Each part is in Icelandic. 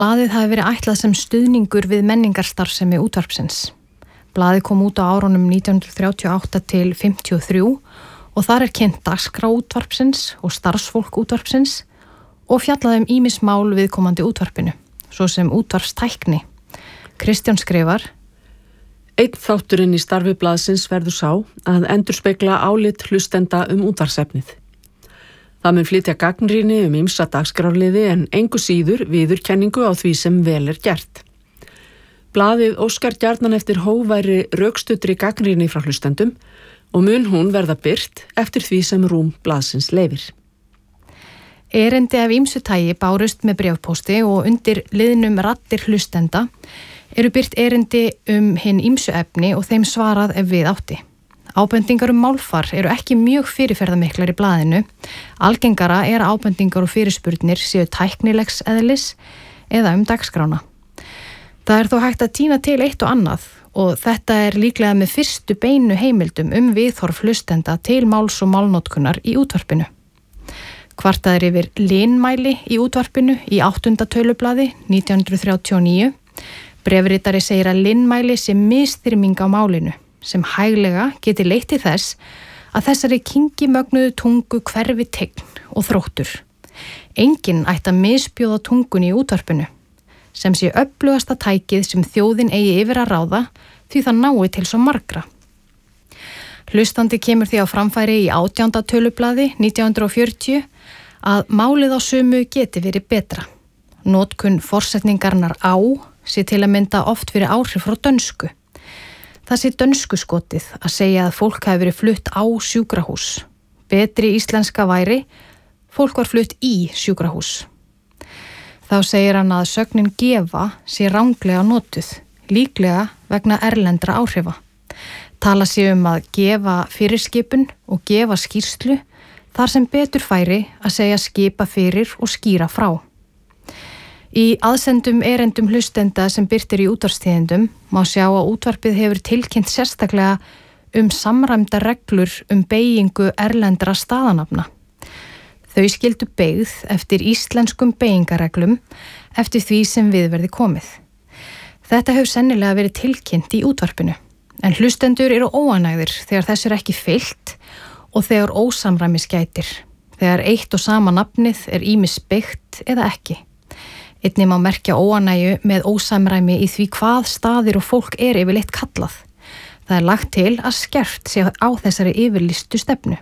Blaðið hafi verið ætlað sem stuðningur við menningarstarfsemi útvarpsins. Blaðið kom út á árunum 1938 til 53 og þar kynnt dagskrá útvarpsins og starfsfólk útvarpsins og fjallaði ýmis mál viðkomandi útvarpinu, svo sem útvarpstækni. Kristján skrifar: Einn þátturinn í starfi blaðsins verður sá að endurspegla álit hlustenda útvarpsefnið. Það mun flytja gagnrýni ýmsa dagskrárliði en engu síður viðurkenningu á því sem vel gert. Blaðið óskar gjarnan eftir hógværi rökstuddri gagnrýni frá hlustendum og mun hún verða birt eftir því sem rúm blaðsins leyfir. Erindi af ýmsu tagi bárust með bréfpósti og undir liðnum raddir hlustenda eru birt erindi hin ýmsu efni og þeim svarað ef við átti. Ábendingar málfar eru ekki mjög fyrirferðamiklar í blaðinu. Algengara að ábendingar og fyrirspurnir séu tæknilegs eðlis eða dagskrána. Það þó hægt að tína til eitt og annað og þetta líklega með fyrstu beinu heimildum viðhorf hlustenda til máls og málnotkunar í útvarpinu. Kvartað yfir linmæli í útvarpinu í 8. tölublaði 1939. Bréfritari segir að linmæli sé misþyrming á málinu sem hæglega geti leitt til þess að þessari kyngimögnuðu tungu hverfi tign og þróttur. Enginn ætti að misbjóða tungunni í útvarpinu, sem sé öflugasta tækið sem þjóðin eigi yfir að ráða því það nái til svo margra. Hlustandi kemur því á framfæri í 18. tölublaði 1940 að málið á sumu geti verið betra. Notkun forsetningarnar á sé til að mynda oft fyrir áhrif frá dönsku. Það sé dönsku skotið að segja að fólk hafi verið flutt á sjúkrahús. Betri íslenska væri, fólk var flutt í sjúkrahús. Þá segir hann að sögnin gefa sé ranglega notuð, líklega vegna erlendra áhrifa. Tala sé að gefa fyrirskipun og gefa skýrslu, þar sem betur færi að segja skipa fyrir og skýra frá. Í aðsendum erendum hlustenda sem birtir í útvarpstíðindum má sjá að útvarpið hefur tilkynnt sérstaklega samræmda reglur beygingu erlendra staðanafna. Þau skildu beygð eftir íslenskum beygingareglum eftir því sem við verði komið. Þetta hefur sennilega verið tilkynnt í útvarpinu, en hlustendur eru óánægðir þegar þessu ekki fylgt og þegar ósamræmis gætir, þegar eitt og sama nafnið ýmis beygt eða ekki. Einnig má merkja óánægju með ósamræmi í því hvað staðir og fólk yfirleitt kallað. Það lagt til að skerpt sé á þessari yfirlýstu stefnu.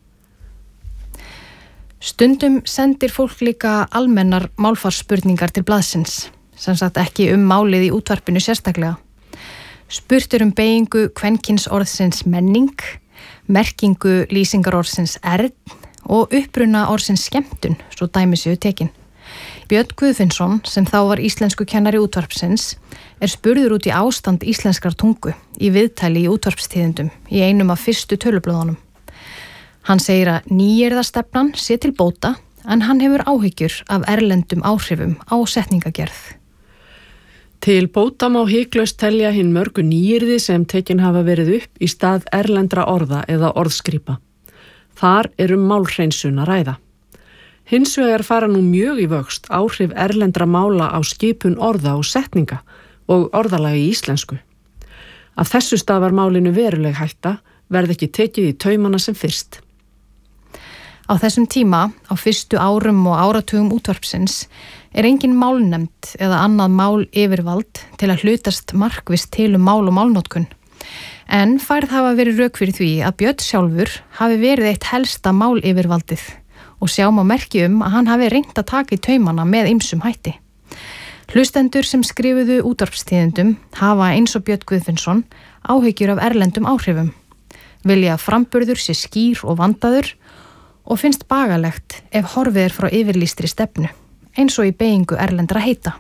Stundum sendir fólk líka almennar málfarsspurningar til blaðsins, sem sagt ekki málið í útvarpinu sérstaklega. Spurt beygingu kvenkyns menning, merkingu lýsingarorðsins ern og uppruna orðsins skemmtun, svo dæmi séu tekin. Björn Guðfinnsson, sem þá var íslenskukennari útvarpsins, spurður út í ástand íslenskrar tungu í viðtali í útvarpstíðindum í einum af fyrstu tölublöðunum. Hann segir að nýyrðastefnan sé til bóta en hann hefur áhyggjur af erlendum áhrifum á setningagerð. Til bóta má hiklaust telja hinn mörgu nýyrði sem tekin hafa verið upp í stað erlendra orða eða orðskrípa. Þar málhreinsun að ræða. Hins vegar fara nú mjög í vöxt áhrif erlendra mála á skipun orða og setninga og orðalagi í íslensku. Af þessu stafar málinu veruleg hætta verði ekki tekið í taumana sem fyrst. Á þessum tíma, á fyrstu árum og áratugum útvarpsins, engin málnefnd eða annað mál yfirvald til að hlutast markvisst til mál og málnotkun. En færð hafa verið rök fyrir því að Björn sjálfur hafi verið eitt helsta mál yfirvaldið og sjá má merki að hann hafi reynt að taka í taumana með ýmsum hætti. Hlustendur sem skrifuðu útvarpstíðindum hafa eins og Björn Guðfinnsson áhyggjur af erlendum áhrifum, vilja að framburður sé skýr og vandaður og finnst bagalegt ef horfið frá yfirlýstri stefnu, eins og í beygingu erlendra heita.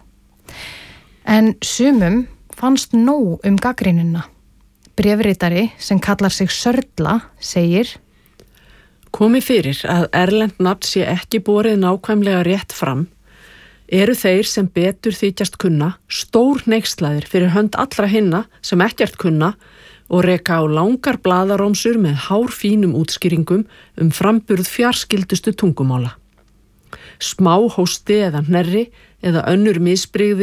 En sumum fannst nóg gagnrýnina. Bréfritari sem kallar sig Sörla segir: Komi fyrir að erlend nafn sé ekki borið nákvæmlega rétt fram, þeir sem betur þykjast kunna stórhneykslaðir fyrir hönd allra hinna sem ekkert kunna og reka á langar blaðarómsur með hárfínum útskýringum framburð fjarskyldustu tungumála. Smá hósti eða hnerri eða önnur misbrigði